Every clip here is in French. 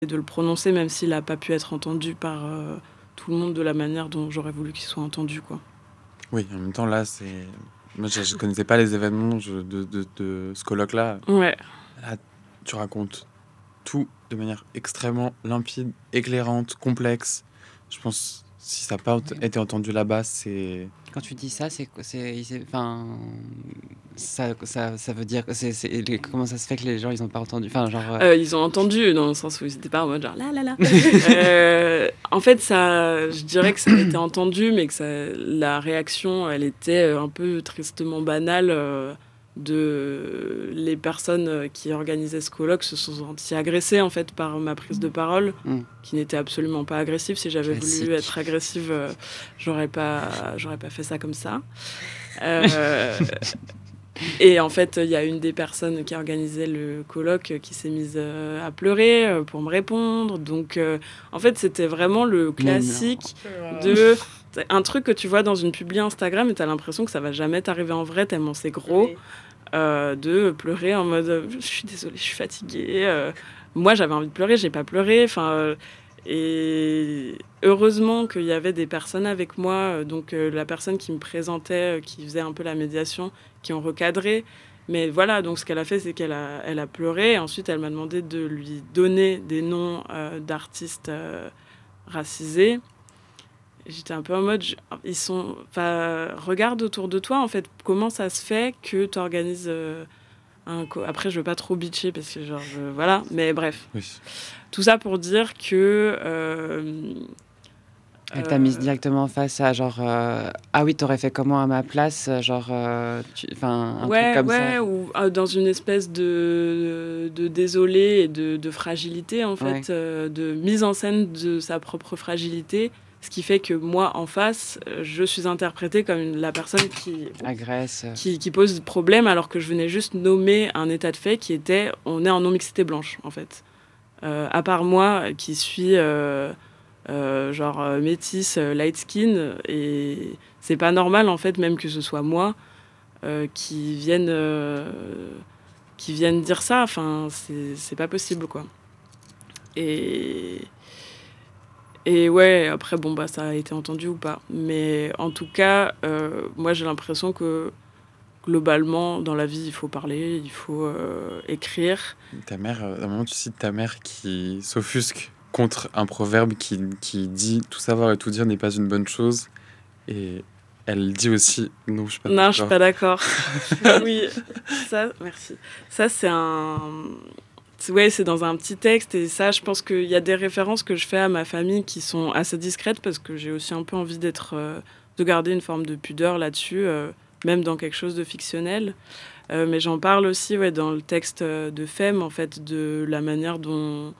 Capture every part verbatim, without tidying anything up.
de le prononcer, même s'il a pas pu être entendu par, heu, tout le monde de la manière dont j'aurais voulu qu'il soit entendu, quoi. Oui, en même temps, là, c'est moi, je je connaissais pas les événements je de de de ce colloque-là. Ouais. Là, tu racontes tout de manière extrêmement limpide, éclairante, complexe. Je pense, si ça a pas ent Ouais. été entendu là-bas, c'est Quand tu dis ça, c'est quoi? C'est il s'est enfin, ça ça ça veut dire c'est c'est les comment ça se fait que les gens, ils ont pas entendu? Enfin, genre, heu Heu, ils ont entendu dans le sens où ils étaient pas en mode genre: «La la la». Heu, en fait, ça je dirais que ça a été entendu, mais que ça la réaction, elle était, heu, un peu tristement banale, heu, de les personnes, heu, qui organisaient ce colloque se sont senties agressées, en fait, par ma prise de parole, Mmh. qui n'était absolument pas agressive. Si j'avais voulu Classique. être agressive, heu, j'aurais pas j'aurais pas fait ça comme ça. Heu et en fait, il y a une des personnes qui organisait le colloque qui s'est mise, heu, à pleurer, heu, pour me répondre. Donc, heu, en fait, c'était vraiment le Mais non. classique de t un truc que tu vois dans une publi Instagram et tu as l'impression que ça va jamais t'arriver en vrai tellement c'est gros, Oui. heu, de pleurer en mode, heu: «Je suis désolée, je suis fatiguée, heu». Moi, j'avais envie de pleurer, j'ai pas pleuré, enfin, heu et heureusement qu'il y avait des personnes avec moi, heu, donc heu, la personne qui me présentait, heu, qui faisait un peu la médiation, qui ont recadré. Mais voilà, donc ce qu'elle a fait, c'est qu'elle a elle a pleuré et ensuite elle m'a demandé de lui donner des noms, heu, d'artistes, heu, racisés. J'étais un peu en mode j ils sont enfin, regarde autour de toi, en fait, comment ça se fait que tu organises, heu, un co après je veux pas trop bitcher parce que genre je voilà, mais bref. Oui. Tout ça pour dire que, hem, Elle t'a mise heu directement face à genre, heu: «Ah oui, tu aurais fait comment à ma place?» genre, heu, tu enfin, un truc Ouais, comme ça? ouais, ou ah, dans une espèce de de désolé et de de fragilité, en Ouais. fait, heu, de mise en scène de sa propre fragilité. Ce qui fait que moi, en face, heu, je suis interprétée comme une la personne qui Agresse, heu qui qui pose problème, alors que je venais juste nommer un état de fait qui était: on est en non-mixité blanche, en fait. Heu, à part moi qui suis, heu heu, genre, heu, métisse, heu, light skin et c'est pas normal, en fait, même que ce soit moi, heu, qui vienne, heu, qui vienne dire ça. Enfin, c'est c'est pas possible, quoi. Et et ouais, après bon, bah, ça a été entendu ou pas. Mais en tout cas, heu, moi, j'ai l'impression que, globalement, dans la vie, il faut parler, il faut, heu, écrire. Ta mère, heu, à un moment, tu cites ta mère qui s'offusque contre un proverbe qui n qui dit: «Tout savoir et tout dire n'est pas une bonne chose» et elle dit aussi: «Non, je suis pas Non, je suis d'accord». pas d'accord. Oui, ça merci. Ça, c'est un, mmh, c ouais, c'est dans un petit texte et ça, je pense qu'il y a des références que je fais à ma famille qui sont assez discrètes parce que j'ai aussi un peu envie d'être, heu, de garder une forme de pudeur là-dessus, heu, même dans quelque chose de fictionnel. Heu, mais j'en parle aussi, ouais, dans le texte, heu, de Femme, en fait, de la manière dont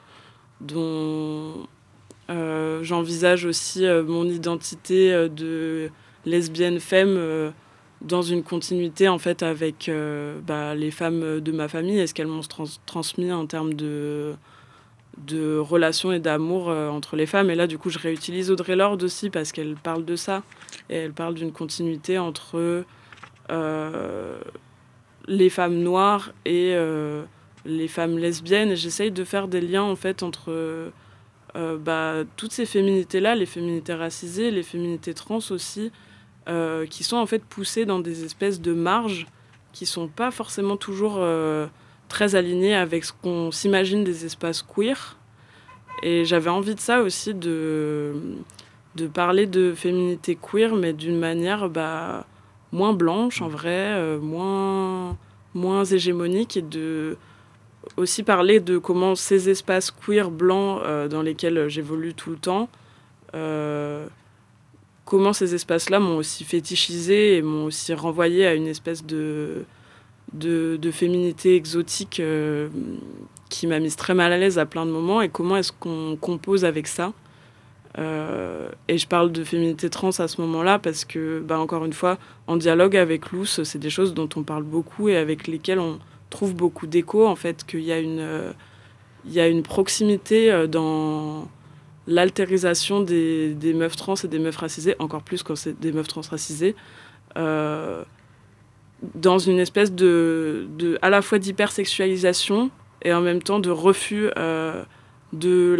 dont, heu, j'envisage aussi, heu, mon identité, heu, de lesbienne femme, heu, dans une continuité, en fait, avec, heu, bah, les femmes de ma famille et ce qu'elles m'ont trans transmis en termes de de relations et d'amour, heu, entre les femmes. Et là, du coup, je réutilise Audre Lorde aussi parce qu'elle parle de ça et elle parle d'une continuité entre, heu, les femmes noires et heu, les femmes lesbiennes. Et j'essaye de faire des liens, en fait, entre, heu heu, bah, toutes ces féminités-là, les féminités racisées, les féminités trans aussi, heu, qui sont, en fait, poussées dans des espèces de marges qui sont pas forcément toujours, heu, très alignées avec ce qu'on s'imagine des espaces queer. Et j'avais envie de ça aussi, de, mmh, de parler de féminité queer, mais d'une manière, bah, moins blanche, en vrai, heu, moins moins hégémonique et de aussi parler de comment ces espaces queer blancs, heu, dans lesquels j'évolue tout le temps, heu, comment ces espaces-là m'ont aussi fétichisée et m'ont aussi renvoyée à une espèce de de de féminité exotique, hem, qui m'a mise très mal à l'aise à plein de moments et comment est-ce qu'on compose avec ça? Heu et je parle de féminité trans à ce moment-là parce que, bah, encore une fois, en dialogue avec Luce, c'est des choses dont on parle beaucoup et avec lesquelles on trouve beaucoup d'écho, en fait, qu'il y a une, heu, il y a une proximité, heu, dans l'altérisation des des meufs trans et des meufs racisées, encore plus quand c'est des meufs trans racisées, heu, dans une espèce de de à la fois d'hypersexualisation et en même temps de refus, heu, de